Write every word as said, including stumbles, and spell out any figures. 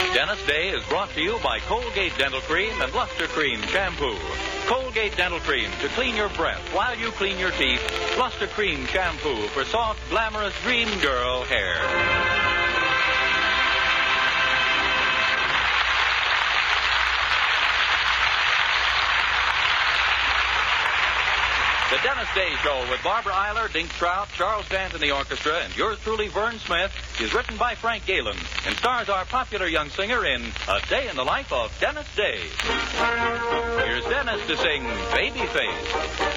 Dennis Day is brought to you by Colgate Dental Cream and Luster Cream Shampoo. Colgate Dental Cream to clean your breath while you clean your teeth. Luster Cream Shampoo for soft, glamorous dream girl hair. The Dennis Day Show with Barbara Eiler, Dink Trout, Charles Dant and the orchestra, and yours truly, Vern Smith, is written by Frank Galen and stars our popular young singer in A Day in the Life of Dennis Day. Here's Dennis to sing Babyface.